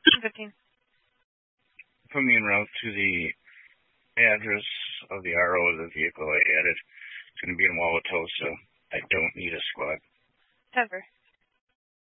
15. Put me en route to the address of the RO of the vehicle I added. It's going to be in Wauwatosa.